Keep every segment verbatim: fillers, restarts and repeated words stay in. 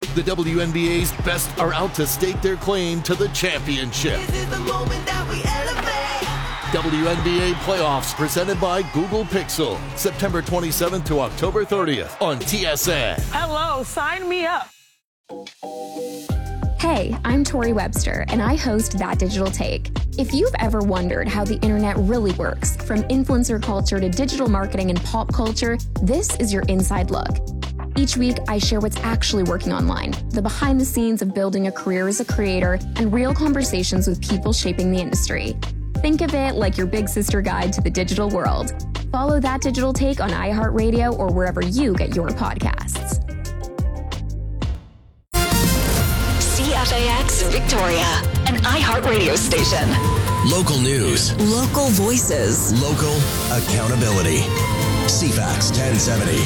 The W N B A's best are out to stake their claim to the championship. This is the moment that we elevate. W N B A Playoffs presented by Google Pixel. September twenty-seventh to October thirtieth on T S N. Hello, sign me up. Hey, I'm Tori Webster, and I host That Digital Take. If you've ever wondered how the internet really works, from influencer culture to digital marketing and pop culture, this is your inside look. Each week, I share what's actually working online, the behind the scenes of building a career as a creator, and real conversations with people shaping the industry. Think of it like your big sister guide to the digital world. Follow That Digital Take on iHeartRadio or wherever you get your podcasts. C F A X Victoria, an iHeartRadio station. Local news. Local voices. Local accountability. C FAX ten seventy.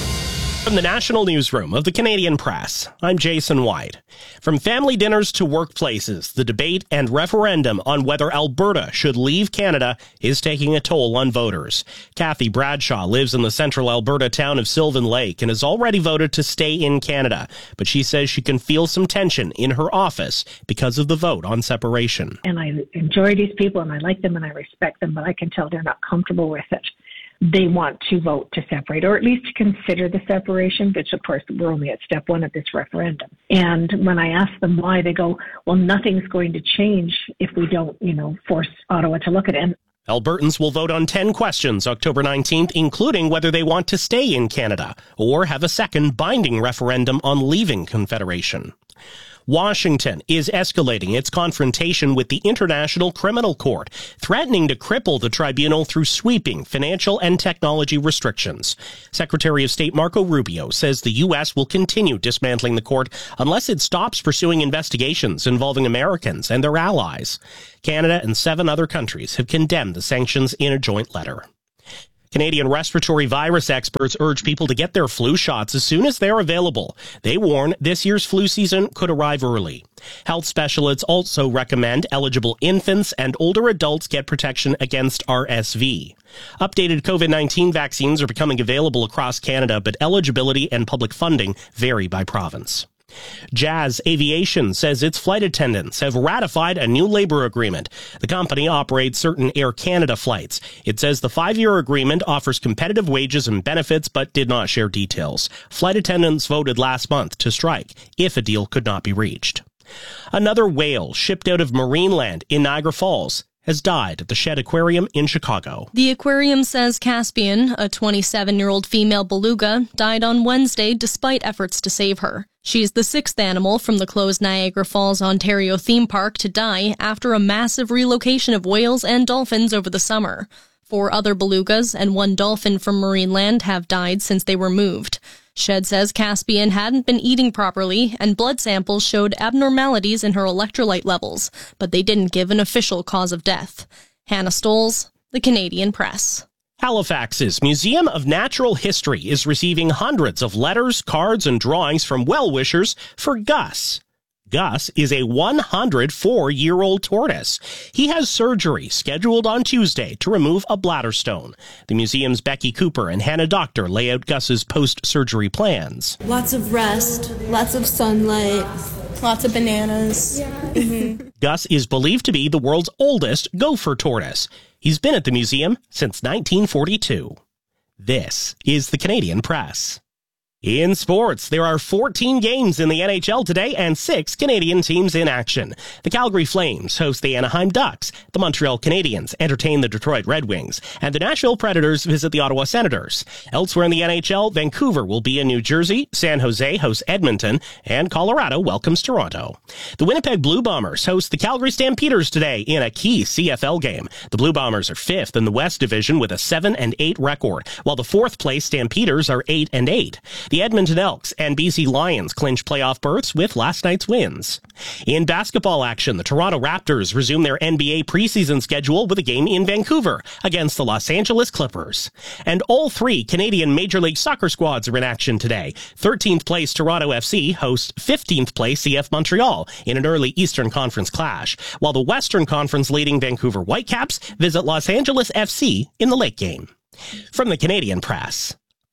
From the National Newsroom of the Canadian Press, I'm Jason White. From family dinners to workplaces, the debate and referendum on whether Alberta should leave Canada is taking a toll on voters. Kathy Bradshaw lives in the central Alberta town of Sylvan Lake and has already voted to stay in Canada, but she says she can feel some tension in her office because of the vote on separation. And I enjoy these people and I like them and I respect them, but I can tell they're not comfortable with it. They want to vote to separate, or at least to consider the separation, which of course we're only at step one of this referendum. And when I ask them why, they go, well, nothing's going to change if we don't, you know, force Ottawa to look at it. And Albertans will vote on ten questions October nineteenth, including whether they want to stay in Canada or have a second binding referendum on leaving Confederation. Washington is escalating its confrontation with the International Criminal Court, threatening to cripple the tribunal through sweeping financial and technology restrictions. Secretary of State Marco Rubio says the U S will continue dismantling the court unless it stops pursuing investigations involving Americans and their allies. Canada and seven other countries have condemned the sanctions in a joint letter. Canadian respiratory virus experts urge people to get their flu shots as soon as they're available. They warn this year's flu season could arrive early. Health specialists also recommend eligible infants and older adults get protection against R S V. Updated COVID nineteen vaccines are becoming available across Canada, but eligibility and public funding vary by province. Jazz Aviation says its flight attendants have ratified a new labor agreement. The company operates certain Air Canada flights. It says the five-year agreement offers competitive wages and benefits, but did not share details. Flight attendants voted last month to strike if a deal could not be reached. Another whale shipped out of Marineland in Niagara Falls has died at the Shedd Aquarium in Chicago. The aquarium says Caspian, a twenty-seven-year-old female beluga, died on Wednesday despite efforts to save her. She's the sixth animal from the closed Niagara Falls, Ontario theme park to die after a massive relocation of whales and dolphins over the summer. Four other belugas and one dolphin from Marineland have died since they were moved. Shedd says Caspian hadn't been eating properly, and blood samples showed abnormalities in her electrolyte levels, but they didn't give an official cause of death. Hannah Stoles, The Canadian Press. Halifax's Museum of Natural History is receiving hundreds of letters, cards, and drawings from well-wishers for Gus. Gus is a one hundred four-year-old tortoise. He has surgery scheduled on Tuesday to remove a bladder stone. The museum's Becky Cooper and Hannah Doctor lay out Gus's post-surgery plans. Lots of rest, lots of sunlight, lots of bananas. Mm-hmm. Gus is believed to be the world's oldest gopher tortoise. He's been at the museum since nineteen forty-two. This is the Canadian Press. In sports, there are fourteen games in the N H L today and six Canadian teams in action. The Calgary Flames host the Anaheim Ducks, the Montreal Canadiens entertain the Detroit Red Wings, and the Nashville Predators visit the Ottawa Senators. Elsewhere in the N H L, Vancouver will be in New Jersey, San Jose hosts Edmonton, and Colorado welcomes Toronto. The Winnipeg Blue Bombers host the Calgary Stampeders today in a key C F L game. The Blue Bombers are fifth in the West Division with a seven and eight record, while the fourth place Stampeders are eight and eight. The Edmonton Elks and B C Lions clinch playoff berths with last night's wins. In basketball action, the Toronto Raptors resume their N B A preseason schedule with a game in Vancouver against the Los Angeles Clippers. And all three Canadian Major League Soccer squads are in action today. thirteenth place Toronto F C hosts fifteenth place C F Montreal in an early Eastern Conference clash, while the Western Conference leading Vancouver Whitecaps visit Los Angeles F C in the late game. From the Canadian Press,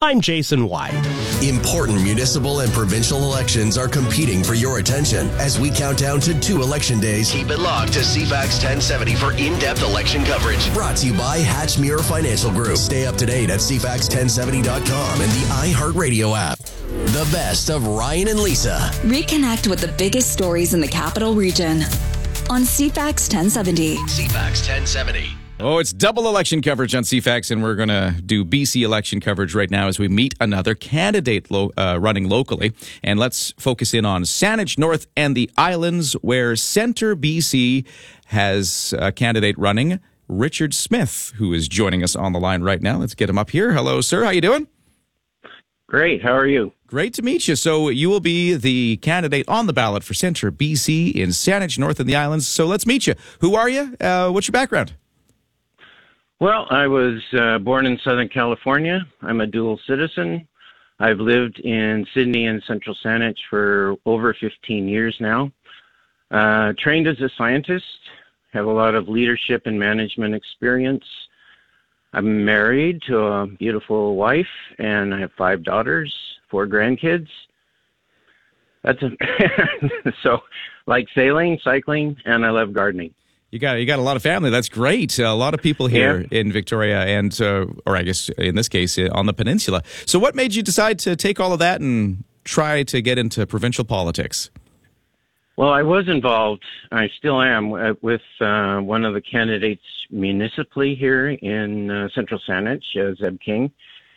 I'm Jason White. Important municipal and provincial elections are competing for your attention. As we count down to two election days, keep it locked to C FAX ten seventy for in-depth election coverage. Brought to you by Hatchmuir Financial Group. Stay up to date at C FAX ten seventy dot com and the iHeartRadio app. The best of Ryan and Lisa. Reconnect with the biggest stories in the capital region on C FAX ten seventy. C FAX ten seventy. Oh, it's double election coverage on C FAX, and we're going to do B C election coverage right now as we meet another candidate lo- uh, running locally. And let's focus in on Saanich North and the Islands, where Centre B C has a candidate running, Richard Smith, who is joining us on the line right now. Let's get him up here. Hello, sir. How you doing? Great. How are you? Great to meet you. So you will be the candidate on the ballot for Centre B C in Saanich North and the Islands. So let's meet you. Who are you? Uh, what's your background? Well, I was uh, born in Southern California. I'm a dual citizen. I've lived in Sydney and Central Saanich for over fifteen years now. Uh, trained as a scientist, have a lot of leadership and management experience. I'm married to a beautiful wife, and I have five daughters, four grandkids. That's a so like sailing, cycling, and I love gardening. You got you got a lot of family. That's great. A lot of people here yeah. in Victoria, and uh, or I guess in this case on the peninsula. So, what made you decide to take all of that and try to get into provincial politics? Well, I was involved. I still am with uh, one of the candidates municipally here in uh, Central Saanich, uh, Zeb King.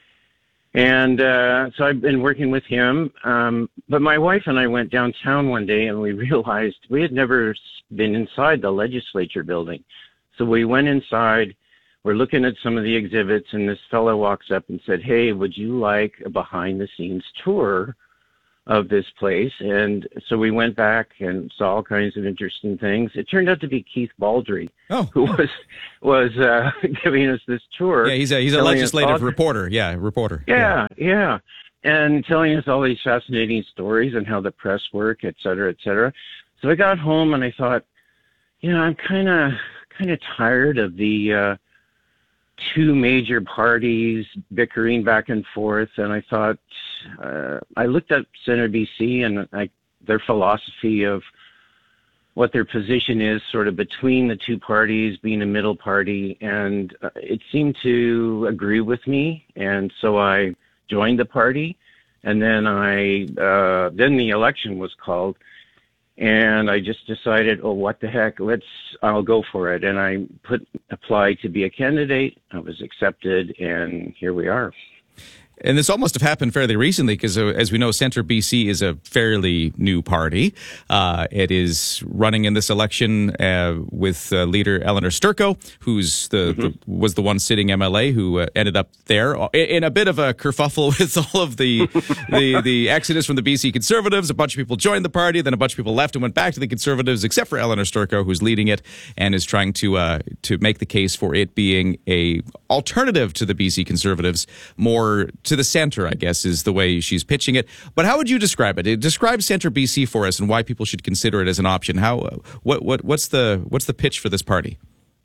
And uh, so I've been working with him. Um, but my wife and I went downtown one day and we realized we had never been inside the legislature building. So we went inside. We're looking at some of the exhibits, and this fellow walks up and said, "Hey, would you like a behind-the-scenes tour of this place?" And so we went back and saw all kinds of interesting things. It turned out to be Keith Baldry, oh. who was was uh, giving us this tour. Yeah, he's a he's a legislative reporter. Yeah, reporter. Yeah, yeah, yeah, and telling us all these fascinating stories and how the press work, et cetera, et cetera. So I got home and I thought, you know, I'm kind of kind of tired of the uh, two major parties bickering back and forth, and I thought uh, I looked at Centre B C and I, their philosophy of what their position is, sort of between the two parties, being a middle party, and uh, it seemed to agree with me, and so I joined the party, and then I uh, then the election was called. And I just decided, oh, what the heck, let's, I'll go for it. And I put, applied to be a candidate. I was accepted, and here we are. And this all must have happened fairly recently because, uh, as we know, Centre B C is a fairly new party. Uh, it is running in this election uh, with uh, leader Eleanor Sturco, who's the, mm-hmm. the was the one sitting M L A who uh, ended up there in a bit of a kerfuffle with all of the, the the exodus from the B C Conservatives. A bunch of people joined the party, then a bunch of people left and went back to the Conservatives, except for Eleanor Sturco, who's leading it and is trying to uh, to make the case for it being a alternative to the B C Conservatives, more to the center, I guess, is the way she's pitching it. But how would you describe it? Describe Centre B C for us and why people should consider it as an option. How what what what's the what's the pitch for this party?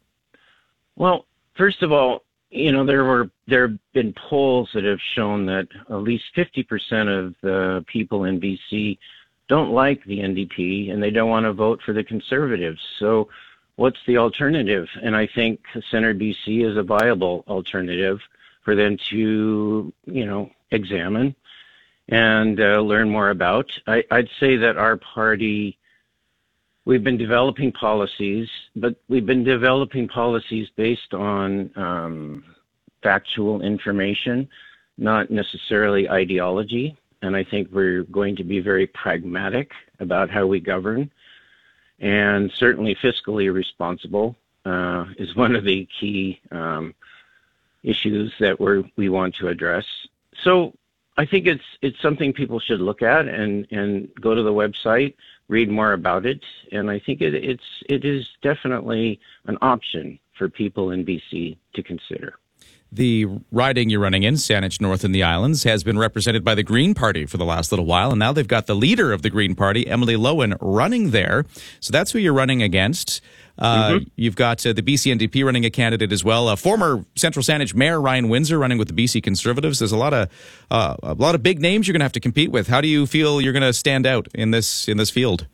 Well, first of all, you know, there were there have been polls that have shown that at least fifty percent of the people in B C don't like the N D P and they don't want to vote for the Conservatives. So what's the alternative? And I think Centre B C is a viable alternative for them to, you know, examine and uh, learn more about. I, I'd say that our party, we've been developing policies, but we've been developing policies based on um, factual information, not necessarily ideology. And I think we're going to be very pragmatic about how we govern, and certainly fiscally responsible uh, is one of the key um issues that we're, we want to address. So I think it's it's something people should look at and, and go to the website, read more about it, and I think it, it's it is definitely an option for people in B C to consider. The riding you're running in, Saanich North and the Islands, has been represented by the Green Party for the last little while, and now they've got the leader of the Green Party, Emily Lowen, running there. So that's who you're running against. Uh, mm-hmm. You've got uh, the B C N D P running a candidate as well. Uh, former Central Saanich Mayor Ryan Windsor running with the B C Conservatives. There's a lot of uh, a lot of big names you're going to have to compete with. How do you feel you're going to stand out in this in this field?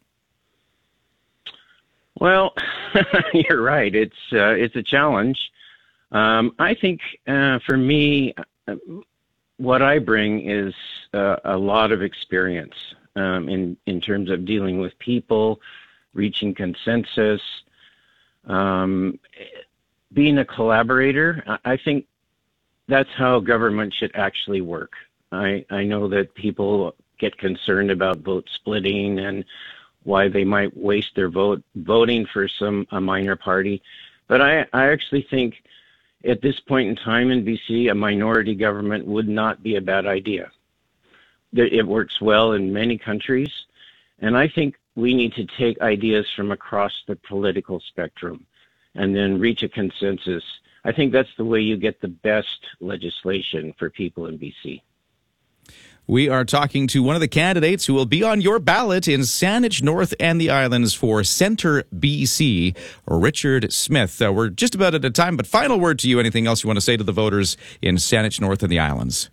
Well, you're right. It's uh, it's a challenge. Um, I think uh, for me, uh, what I bring is uh, a lot of experience um, in in terms of dealing with people, reaching consensus, um, being a collaborator. I think that's how government should actually work. I, I know that people get concerned about vote splitting and why they might waste their vote voting for some a minor party. But I, I actually think at this point in time in B C, a minority government would not be a bad idea. It works well in many countries, and I think we need to take ideas from across the political spectrum and then reach a consensus. I think that's the way you get the best legislation for people in B C. We are talking to one of the candidates who will be on your ballot in Saanich North and the Islands for Centre B C, Richard Smith. Uh, we're just about at a time, but final word to you. Anything else you want to say to the voters in Saanich North and the Islands?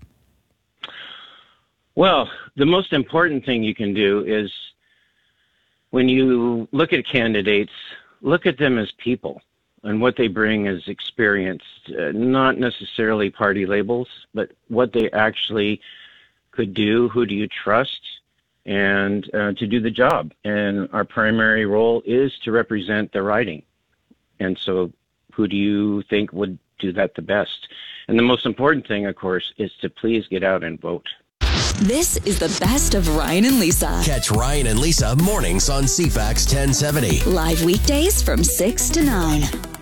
Well, the most important thing you can do is when you look at candidates, look at them as people and what they bring as experience, uh, not necessarily party labels, but what they actually could do, who do you trust, and uh, to do the job. And our primary role is to represent the riding. And so who do you think would do that the best? And the most important thing, of course, is to please get out and vote. This is the best of Ryan and Lisa. Catch Ryan and Lisa mornings on C FAX ten seventy. Live weekdays from six to nine.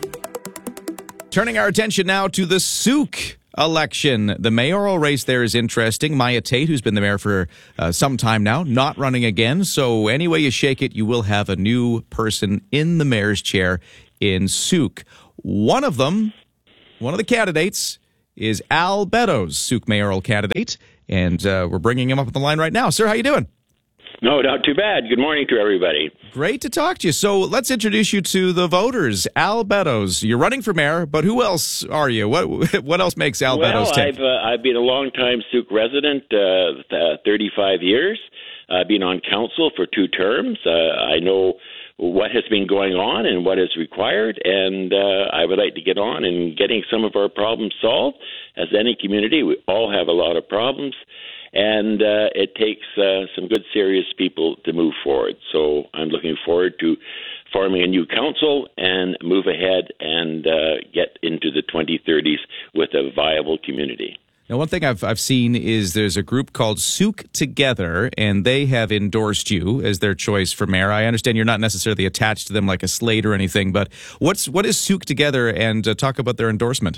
Turning our attention now to the Sooke election. The mayoral race there is interesting. Maya Tate, who's been the mayor for uh, some time now, not running again. So any way you shake it, you will have a new person in the mayor's chair in Sooke. One of them, one of the candidates, is Al Beddoes, Sooke mayoral candidate. And uh, we're bringing him up on the line right now. Sir, how you doing? No, not too bad. Good morning to everybody. Great to talk to you. So let's introduce you to the voters. Al Beddoes, you're running for mayor, but who else are you? What what else makes Al well, Beddoes tick? I've, uh, I've been a long-time Sooke resident, uh, uh, thirty-five years. I've been on council for two terms. Uh, I know what has been going on and what is required, and uh, I would like to get on and getting some of our problems solved. As any community, we all have a lot of problems, and uh, it takes uh, some good, serious people to move forward. So I'm looking forward to forming a new council and move ahead and uh, get into the twenty thirties with a viable community. Now, one thing I've I've seen is there's a group called Sooke Together, and they have endorsed you as their choice for mayor. I understand you're not necessarily attached to them like a Slate or anything, but what's what is Sooke Together, and uh, talk about their endorsement.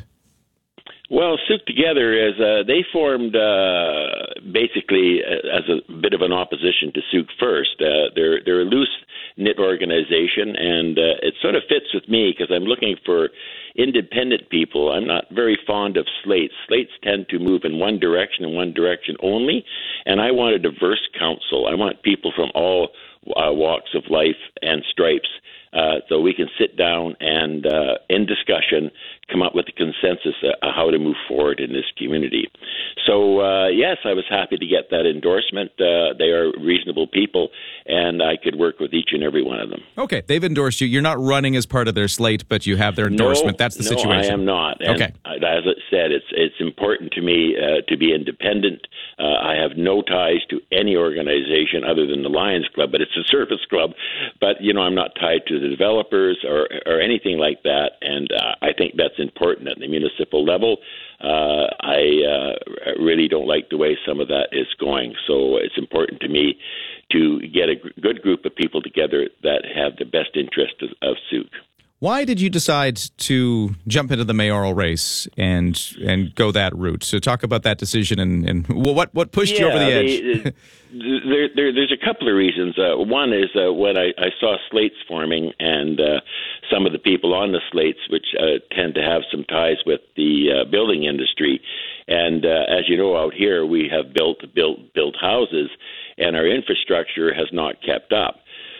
Well, Sooke Together is uh, they formed uh, basically as a bit of an opposition to Sooke First. Uh, they're they're a loose knit organization, and uh, it sort of fits with me because I'm looking for independent people. I'm not very fond of slates. Slates tend to move in one direction and one direction only, and I want a diverse council. I want people from all uh, walks of life and stripes, uh, so we can sit down and, uh, in discussion, come up with a consensus uh, how to move forward in this community. So, uh, yes, I was happy to get that endorsement. Uh, they are reasonable people, and I could work with each and every one of them. Okay, they've endorsed you. You're not running as part of their slate, but you have their endorsement. No, That's the no, situation. I am not. And okay. As I said, it's it's important to me uh, to be independent. Uh, I have no ties to any organization other than the Lions Club, but it's a service club. But, you know, I'm not tied to the developers or, or anything like that, and uh, I think that's important at the municipal level. Uh, I uh, really don't like the way some of that is going, so it's important to me to get a g- good group of people together that have the best interest of, of Sooke. Why did you decide to jump into the mayoral race and and go that route? So talk about that decision and, and what what pushed yeah, you over the edge. The, there, there, there's a couple of reasons. Uh, one is uh, when I, I saw slates forming and uh, some of the people on the slates, which uh, tend to have some ties with the uh, building industry. And uh, as you know, out here we have built, built, built houses, and our infrastructure has not kept up.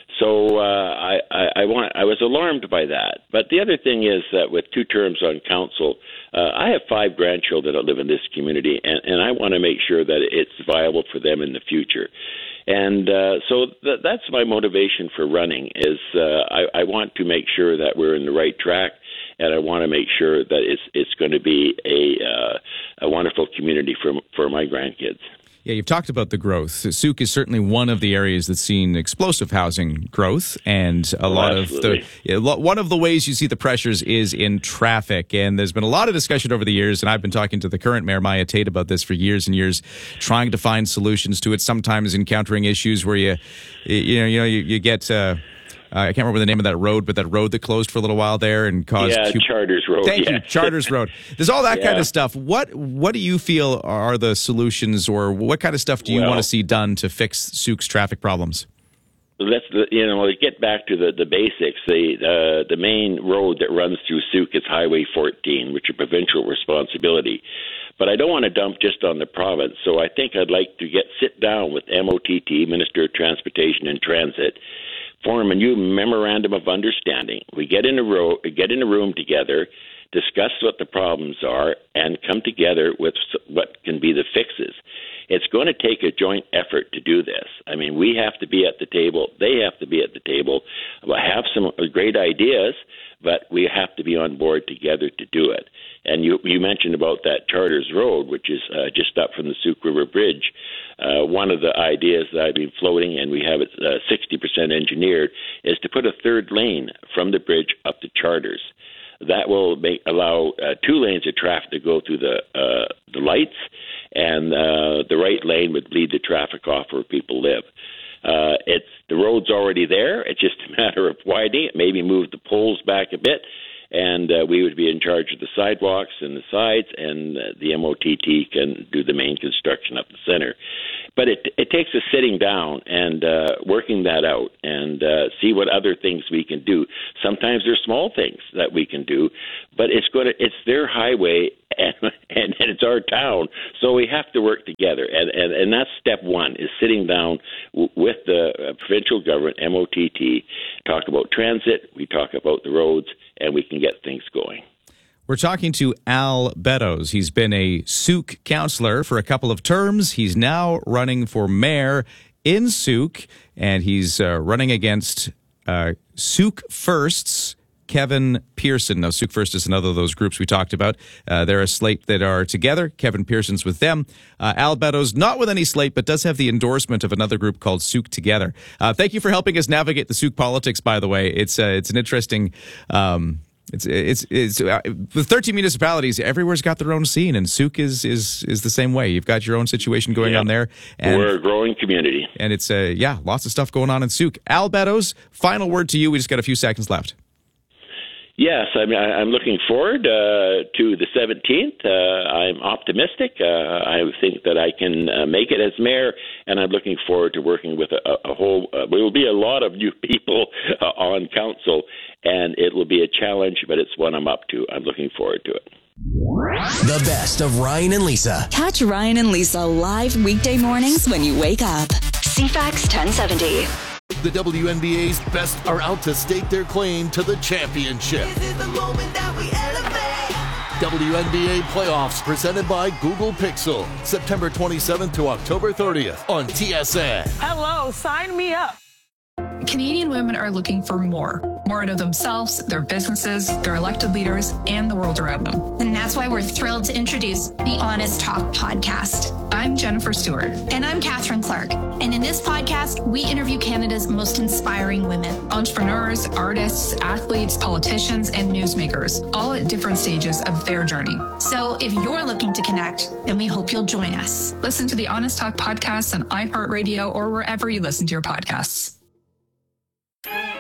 So uh, I, I, I want. I was alarmed by that. But the other thing is that with two terms on council, uh, I have five grandchildren that live in this community, and, and I want to make sure that it's viable for them in the future. And uh, so th- that's my motivation for running. Is uh, I, I want to make sure that we're in the right track, and I want to make sure that it's it's going to be a uh, a wonderful community for for my grandkids. Yeah, you've talked about the growth. Souk is certainly one of the areas that's seen explosive housing growth, and a oh, lot absolutely. of the yeah, one of the ways you see the pressures is in traffic. And there's been a lot of discussion over the years, and I've been talking to the current mayor, Maya Tate, about this for years and years, trying to find solutions to it. Sometimes encountering issues where you, you know, you know, you, you get. Uh, Uh, I can't remember the name of that road, but that road that closed for a little while there and caused... Yeah, two... Charters Road. Thank yeah. you, Charters Road. There's all that yeah. kind of stuff. What What do you feel are the solutions, or what kind of stuff do you well, want to see done to fix Souk's traffic problems? Let's you know get back to the, the basics. The uh, the main road that runs through Souk is Highway fourteen, which is provincial responsibility. But I don't want to dump just on the province, so I think I'd like to get sit down with M O T T, Minister of Transportation and Transit, form a new memorandum of understanding. We get in a row, get in a room together, discuss what the problems are, and come together with what can be the fixes. It's going to take a joint effort to do this. I mean, we have to be at the table. They have to be at the table. We'll have some great ideas, but we have to be on board together to do it. And you, you mentioned about that Charters Road, which is uh, just up from the Souk River Bridge. Uh, one of the ideas that I've been floating, and we have it uh, sixty percent engineered, is to put a third lane from the bridge up to Charters. That will make, allow uh, two lanes of traffic to go through the uh, the lights, and uh, the right lane would lead the traffic off where people live. Uh, it's the road's already there. It's just a matter of widening it, maybe move the poles back a bit, and uh, we would be in charge of the sidewalks and the sides, and uh, the M O T T can do the main construction up the center. But it it takes us sitting down and uh, working that out and uh, see what other things we can do. Sometimes there's small things that we can do, but it's going to it's their highway and, and, and it's our town, so we have to work together. And, and, and that's step one, is sitting down w- with the uh, provincial government, M O T T, talk about transit, we talk about the roads, and we can get things going. We're talking to Al Beddoes. He's been a Souk councillor for a couple of terms. He's now running for mayor in Souk, and he's uh, running against uh, Souk First's Kevin Pearson. Now, Souk First is another of those groups we talked about. Uh, they're a slate that are together. Kevin Pearson's with them. Uh, Al Beddoes, not with any slate, but does have the endorsement of another group called Souk Together. Uh, thank you for helping us navigate the Souk politics, by the way. It's uh, it's an interesting... Um, It's it's it's uh, with thirteen municipalities, everywhere's got their own scene, and Souk is is is the same way. You've got your own situation going yeah. on there, and we're a growing community, and it's uh, yeah, lots of stuff going on in Souk. Al Beddoes, final word to you. We just got a few seconds left. Yes, I mean, I'm looking forward uh, to the seventeenth. Uh, I'm optimistic. Uh, I think that I can uh, make it as mayor, and I'm looking forward to working with a, a whole. Uh, there will be a lot of new people uh, on council, and it will be a challenge, but it's one I'm up to. I'm looking forward to it. The best of Ryan and Lisa. Catch Ryan and Lisa live weekday mornings when you wake up. C FAX ten seventy. The W N B A's best are out to stake their claim to the championship. This is the moment that we elevate. W N B A playoffs presented by Google Pixel. September twenty-seventh to October thirtieth on T S N. Hello, sign me up. Canadian women are looking for more. More out of themselves, their businesses, their elected leaders, and the world around them. And that's why we're thrilled to introduce the Honest Talk podcast. I'm Jennifer Stewart. And I'm Catherine Clark. And in this podcast, we interview Canada's most inspiring women. Entrepreneurs, artists, athletes, politicians, and newsmakers, all at different stages of their journey. So if you're looking to connect, then we hope you'll join us. Listen to the Honest Talk podcast on iHeartRadio or wherever you listen to your podcasts.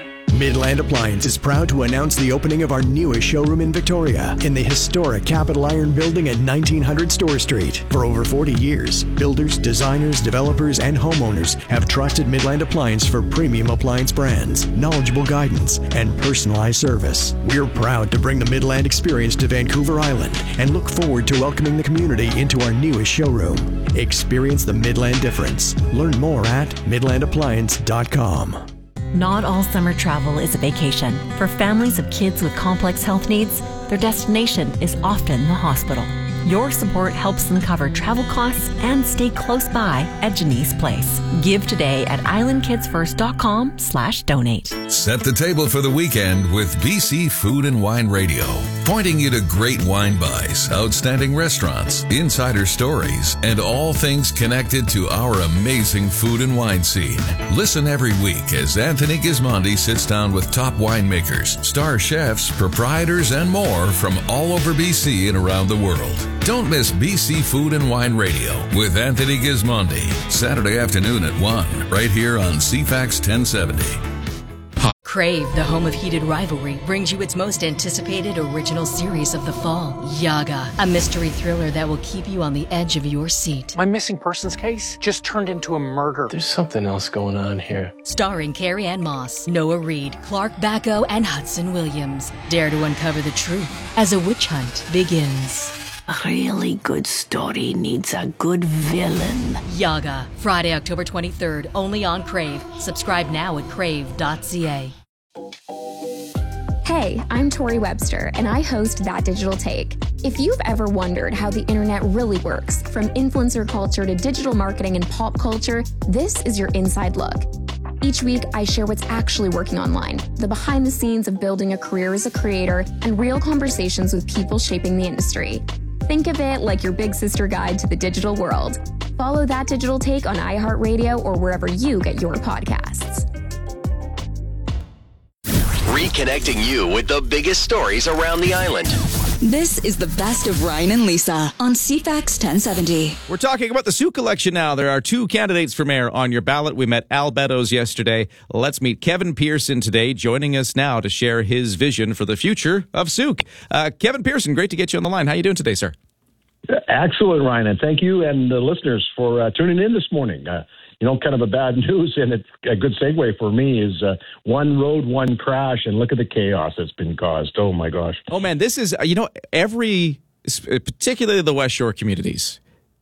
Midland Appliance is proud to announce the opening of our newest showroom in Victoria in the historic Capital Iron Building at nineteen hundred Store Street. For over forty years, builders, designers, developers, and homeowners have trusted Midland Appliance for premium appliance brands, knowledgeable guidance, and personalized service. We're proud to bring the Midland experience to Vancouver Island and look forward to welcoming the community into our newest showroom. Experience the Midland difference. Learn more at midland appliance dot com. Not all summer travel is a vacation. For families of kids with complex health needs, their destination is often the hospital. Your support helps them cover travel costs and stay close by at Janice Place. Give today at island kids first dot com slash donate. Set the table for the weekend with B C Food and Wine Radio, pointing you to great wine buys, outstanding restaurants, insider stories, and all things connected to our amazing food and wine scene. Listen every week as Anthony Gismondi sits down with top winemakers, star chefs, proprietors, and more from all over B C and around the world. Don't miss B C Food and Wine Radio with Anthony Gismondi, Saturday afternoon at one, right here on C FAX ten seventy. Crave, the home of heated rivalry, brings you its most anticipated original series of the fall, Yaga, a mystery thriller that will keep you on the edge of your seat. My missing persons case just turned into a murder. There's something else going on here. Starring Carrie Ann Moss, Noah Reid, Clark Bacco, and Hudson Williams. Dare to uncover the truth as a witch hunt begins. A really good story needs a good villain. Yaga, Friday, October twenty-third, only on Crave. Subscribe now at crave dot c a. Hey, I'm Tori Webster, and I host That Digital Take. If you've ever wondered how the internet really works, from influencer culture to digital marketing and pop culture, this is your inside look. Each week, I share what's actually working online, the behind the scenes of building a career as a creator, and real conversations with people shaping the industry. Think of it like your big sister guide to the digital world. Follow That Digital Take on iHeartRadio or wherever you get your podcasts. Reconnecting you with the biggest stories around the island. This is the best of Ryan and Lisa on C FAX ten seventy. We're talking about the Sooke election now. There are two candidates for mayor on your ballot. We met Al Beddoes yesterday. Let's meet Kevin Pearson today, joining us now to share his vision for the future of Sooke. Uh, Kevin Pearson, great to get you on the line. How are you doing today, sir? Excellent, Ryan, and thank you and the listeners for uh, tuning in this morning. Uh, you know, kind of a bad news, and it's a good segue for me, is uh, one road, one crash, and look at the chaos that's been caused. Oh, my gosh. Oh, man, this is, you know, every, particularly the West Shore communities,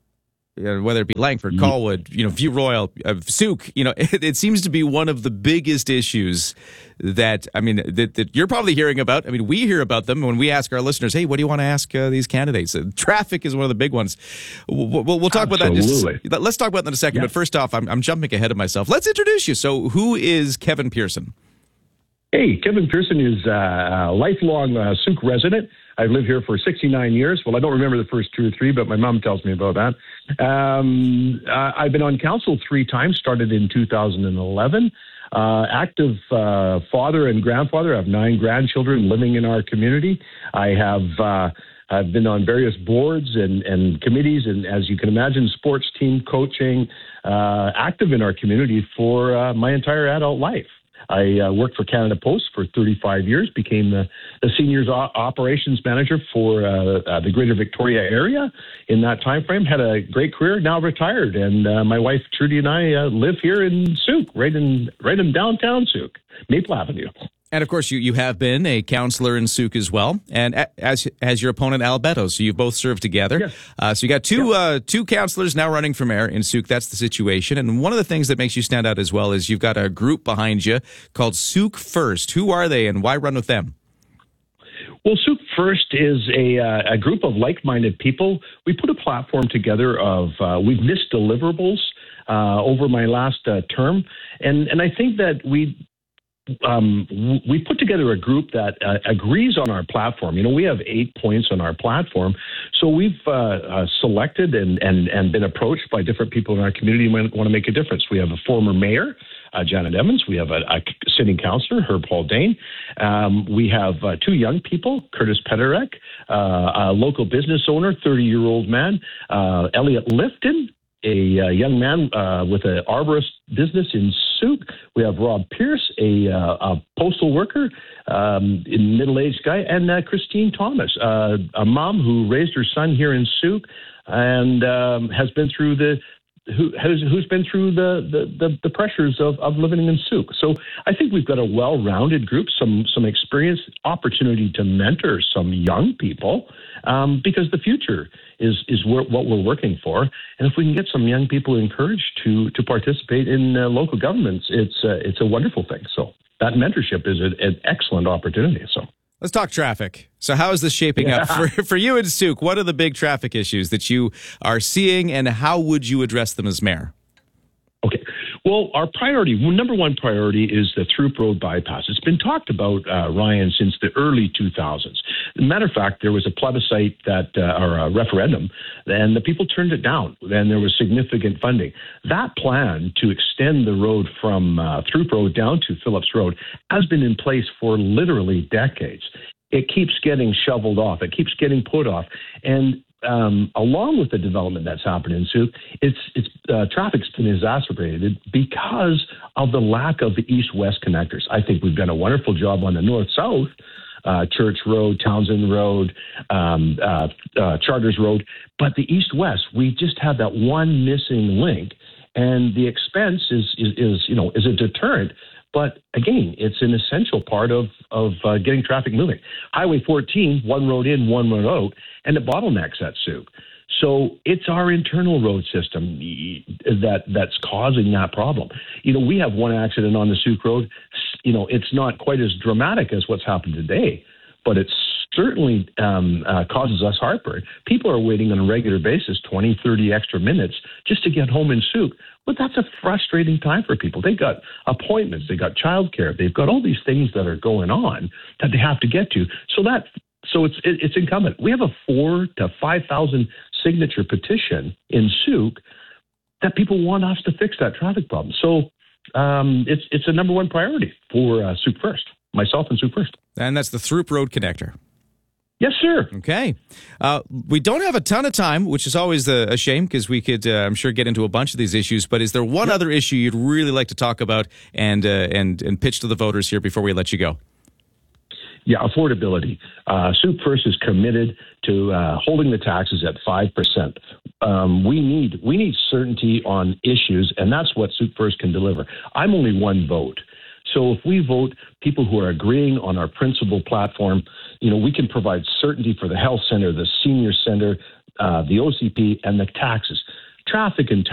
you know, whether it be Langford, Colwood, you know, View Royal, uh, Sooke, you know, it, it seems to be one of the biggest issues that, I mean, that, that you're probably hearing about. I mean, we hear about them when we ask our listeners, hey, what do you want to ask uh, these candidates? Uh, traffic is one of the big ones. We'll, we'll, we'll talk Absolutely. about that. Just, let's talk about that in a second. Yeah. But first off, I'm, I'm jumping ahead of myself. Let's introduce you. So who is Kevin Pearson? Hey, Kevin Pearson is uh, a lifelong uh, Sooke resident. I've lived here for sixty-nine years. Well, I don't remember the first two or three, but my mom tells me about that. Um, uh, I've been on council three times, started in two thousand eleven. Uh, active uh, father and grandfather. I have nine grandchildren living in our community. I have uh, I've been on various boards and, and committees, and as you can imagine, sports team coaching, uh, active in our community for uh, my entire adult life. I uh, worked for Canada Post for thirty-five years, became the, the seniors o- operations manager for uh, uh, the Greater Victoria area in that time frame. Had a great career, now retired. And uh, my wife, Trudy, and I uh, live here in Sooke, right in right in downtown Sooke, Maple Avenue. And, of course, you, you have been a councillor in Sooke as well, and as as your opponent, Al Beddoes. So you've both served together. Yes. Uh, so you got two yes. uh, two councillors now running for mayor in Sooke. That's the situation. And one of the things that makes you stand out as well is you've got a group behind you called Sooke First. Who are they, and why run with them? Well, Sooke First is a, uh, a group of like-minded people. We put a platform together of, uh, we've missed deliverables uh, over my last uh, term. And, and I think that we... Um, we put together a group that uh, agrees on our platform. You know, we have eight points on our platform. So we've uh, uh, selected and, and, and been approached by different people in our community who want to make a difference. We have a former mayor, uh, Janet Emmons. We have a, a sitting councillor, Herb Haldane. Um, we have uh, two young people, Curtis Pederek, uh, a local business owner, thirty-year-old man, uh, Elliot Lifton, a uh, young man uh, with an arborist business in Souk. We have Rob Pierce, a, uh, a postal worker, um, a middle-aged guy, and uh, Christine Thomas, uh, a mom who raised her son here in Souk and um, has been through the who has who's been through the the, the, the pressures of, of living in Souk. So I think we've got a well-rounded group, some some experience, opportunity to mentor some young people, um, because the future is is what we're working for. And if we can get some young people encouraged to to participate in uh, local governments, it's uh, it's a wonderful thing. So that mentorship is a, an excellent opportunity. So. Let's talk traffic. So how is this shaping yeah. up for, for you in Souk? What are the big traffic issues that you are seeing, and how would you address them as mayor? Okay. Well, our priority, well, number one priority is the Throop Road bypass. It's been talked about, uh, Ryan, since the early two thousands. As a matter of fact, there was a plebiscite that, uh, or a referendum, and the people turned it down. Then there was significant funding. That plan to extend the road from uh, Throop Road down to Phillips Road has been in place for literally decades. It keeps getting shoveled off. It keeps getting put off. And Um, along with the development that's happened in Souk, it's it's uh, traffic's been exacerbated because of the lack of the east-west connectors. I think we've done a wonderful job on the north-south, uh, Church Road, Townsend Road, um, uh, uh, Charters Road, but the east-west, we just have that one missing link, and the expense is is, is you know is a deterrent. But again, it's an essential part of of uh, getting traffic moving. Highway fourteen, one road in, one road out, and the bottlenecks at Souk. So it's our internal road system that that's causing that problem. You know, we have one accident on the Souk Road. You know, it's not quite as dramatic as what's happened today, but it certainly um, uh, causes us heartburn. People are waiting on a regular basis, twenty, thirty extra minutes just to get home in Souk. But that's a frustrating time for people. They've got appointments, they've got childcare, they've got all these things that are going on that they have to get to. So that, so it's it, it's incumbent. We have a four to five thousand signature petition in Souk that people want us to fix that traffic problem. So um, it's it's a number one priority for uh, Souk First, myself and Souk First. And that's the Throop Road connector. Yes, sir. Okay. Uh, we don't have a ton of time, which is always a, a shame because we could, uh, I'm sure, get into a bunch of these issues. But is there one yep. other issue you'd really like to talk about and uh, and and pitch to the voters here before we let you go? Yeah, affordability. Uh, Souk First is committed to uh, holding the taxes at five percent. Um, we need we need certainty on issues, and that's what Souk First can deliver. I'm only one vote. So if we vote people who are agreeing on our principal platform, you know, we can provide certainty for the health center, the senior center, uh, the O C P, and the taxes. Traffic and